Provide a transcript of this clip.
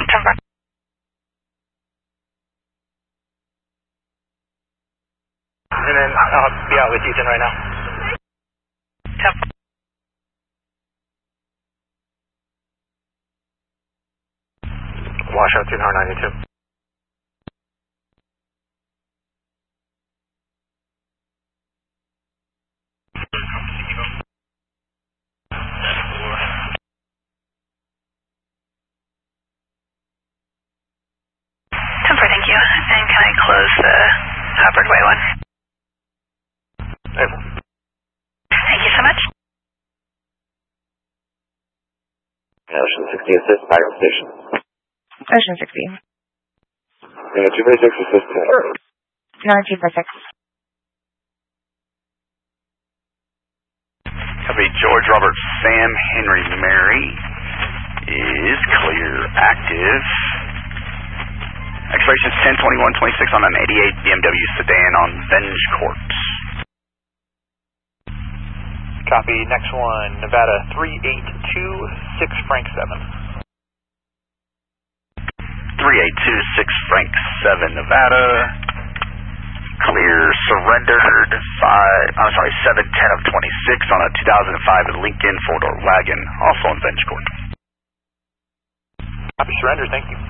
10-4. And then I'll be out with Ethan right now. 10-4. Washout 292. Thank you. And can I close the Hubbard Way one? Able. Thank you so much. Ocean 60 assist, Bagram Station. Ocean 60. 246 assist. 9246. Copy, George Robert Sam Henry Mary is clear active. Expiration is 10/21/26 on an 88 BMW sedan on Venge Court. Copy, next one, Nevada 3826 Frank 7. 3826 Frank 7, Nevada. Clear, surrendered 7/10 of 26 on a 2005 Lincoln 4-door wagon, also on Venge Court. Copy, surrender, thank you.